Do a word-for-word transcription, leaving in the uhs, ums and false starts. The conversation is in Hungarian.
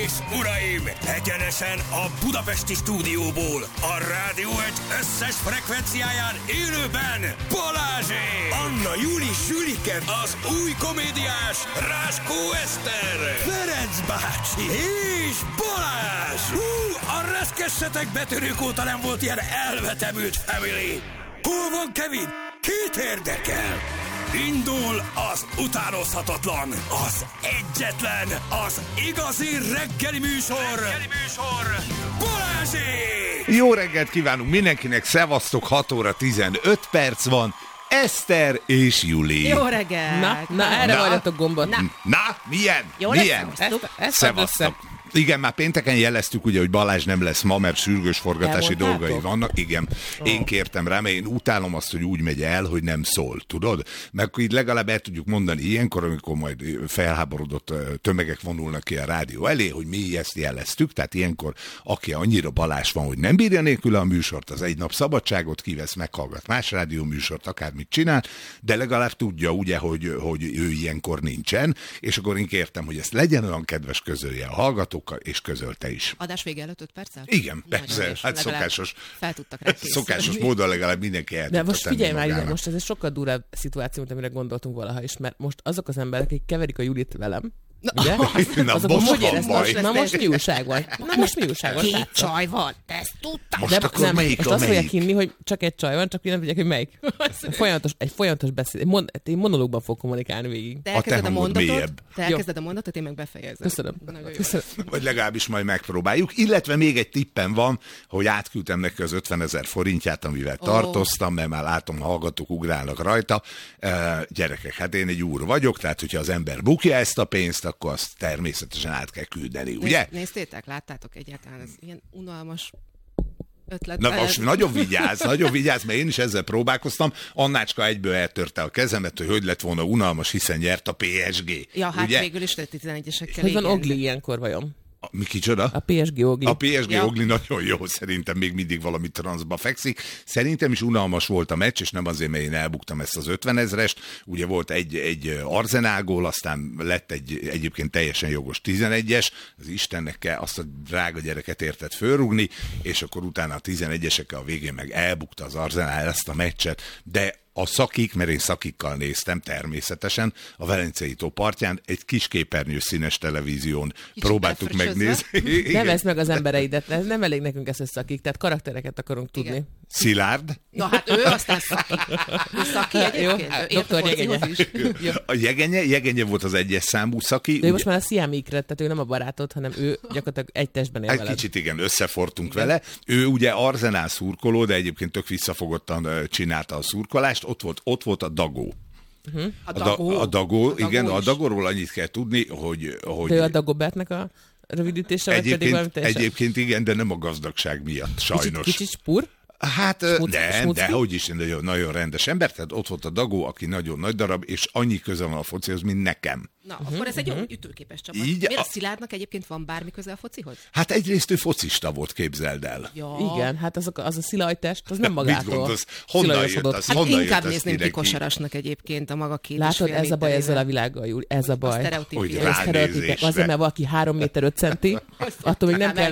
és uraim, egyenesen a budapesti stúdióból, a Rádió egy összes frekvenciáján élőben Balázsék! Anna Júli Sülike, az új komédiás Ráskó Eszter, Ferenc bácsi és Balázs! Hú, a reszkessetek betörők óta nem volt ilyen elvetemült family! Hol van Kevin? Kit érdekel? Indul az utánozhatatlan, az egyetlen, az igazi reggeli műsor, reggeli műsor, Balázsék! Jó reggelt kívánunk mindenkinek, szevasztok, hat óra tizenöt perc van, Eszter és Juli. Jó reggelt! Na, na erre vajlatok gombot. Na, na milyen? Jó milyen? Szevasztok. Igen, már pénteken jeleztük ugye, hogy Balázs nem lesz ma, mert sürgős forgatási Elmondtátok? dolgai vannak. Igen, oh. Én kértem rá, mert én utálom azt, hogy úgy megy el, hogy nem szól, tudod? Mert akkor így legalább el tudjuk mondani ilyenkor, amikor majd felháborodott tömegek vonulnak ki a rádió elé, hogy mi ezt jeleztük, tehát ilyenkor aki annyira Balázs van, hogy nem bírja nélkül a műsort, az egy nap szabadságot kivesz, meghallgat más rádió műsort, akármit csinál, de legalább tudja ugye, hogy, hogy ő ilyenkor nincsen, és akkor én kértem, hogy ezt legyen olyan kedves, közölje a hallgató, és közölte is. Adás vége előtt öt perccel? Igen, persze, hát szokásos, fel tudtak rá készülni. szokásos módon legalább mindenki el De most figyelj már, ide, most most ez egy sokkal durvább szituáció, mint amire gondoltunk valaha is, mert most azok az emberek, akik keverik a Julit velem, ugye? Na, azok most hogy van érezd, baj. most, na most mi újság van? Na most mi újság van? Két csaj van, te ezt tudtam. Most De akkor nem, melyik most a azt fogják melyik? hinni, hogy csak egy csaj van, csak nem tudják, hogy melyik. Folyamatos, egy folyamatos beszéd. Egy mon, én monológban fog kommunikálni végig. Te A te elkezded a hangod mondatot, mélyebb. te elkezded a mondatot, én meg befejezem. Köszönöm. Nagyon jó. Köszönöm. Vagy legalábbis majd megpróbáljuk. Illetve még egy tippem van, hogy átküldtem neki az ötvenezer forintját, amivel Ó. tartoztam, mert már látom, a hallgatók ugrálnak rajta. Uh, gyerekek, hát én egy úr vagyok, tehát hogyha az ember bukja ezt a pénzt, akkor azt természetesen át kell küldeni, ugye? Néz, néztétek, láttátok egyáltalán, ez ilyen unalmas ötlet. Na most nagyon vigyázz, nagyon vigyázz, mert én is ezzel próbálkoztam. Annácska egyből eltörte a kezemet, hogy hogy lett volna unalmas, hiszen nyert a pé es gé. Ja, hát ugye? végül is tizenegyesekkel. Hogy van igen. Ogli ilyenkor vajon? A, mi kicsoda? A pé es gé Ogli. A pé es gé Ja. Ogli nagyon jó, szerintem még mindig valami transzba fekszik. Szerintem is unalmas volt a meccs, és nem azért, mert én elbuktam ezt az ötvenezrest. Ugye volt egy, egy Arsenal gól, aztán lett egy egyébként teljesen jogos tizenegyes. Az Istennek kell azt a drága gyereket érted fölrúgni, és akkor utána a tizenegyesekkel a végén meg elbukta az Arsenal ezt a meccset. De a szakik, mert én szakikkal néztem természetesen, a Velencei tó partján egy kis képernyő színes televízión Kicsit próbáltuk befröcsözve. megnézni. Igen. Nevezd meg az embereidet, ez nem elég nekünk ezt összakik, tehát karaktereket akarunk tudni. Igen. Szilárd. Na hát ő aztán szaki. Ő szaki egyébként. Jó, Ért a doktor focihoz Jegenye. is. Jó. A Jegenye, Jegenye volt az egyes számú szaki. De ő ugye- most már a Siamikre, tehát ő nem a barátod, hanem ő gyakorlatilag egy testben él Egy veled. kicsit igen, összefortunk vele. Ő ugye Arsenal szurkoló, de egyébként tök visszafogottan ö, csinálta a szurkolást. Ott volt, ott volt a Dagó. A A, da, dagó. a Dagó, A igen, dagó a is. Dagóról annyit kell tudni, hogy... hogy De ő a Dagobertnek a rövidítése, vagy pedig valami egyébként, teljesen... egyébként igen, de nem a gazdagság miatt, sajnos. Kicsit, kicsit spur? Hát ö, Smuc- nem, smucki? de hogy is, nagyon, nagyon rendes ember, tehát ott volt a Dagó, aki nagyon nagy darab, és annyi köze van a focihoz, mint nekem. Na, akkor ez egy jó ütőképes csapat. Így Miért a- a Szilárdnak egyébként van bármi köze a focihoz? Hát egyrészt ő focista volt, képzeld el. Ja. Igen, hát azok, az a szilajtest, az nem Mit magától. gondolsz? Honnan jött szilajosodott. az? Hát Honnan jött inkább ez nézném direkt kikosarasnak egyébként a maga két és Látod, fél ez a baj ezzel a méterével. világgal, Júli, ez a A baj. sztereotípia. Hogy Ez rá- sztereotípia. ránézésre. Azért, mert valaki három méter öt centi, attól még nem kell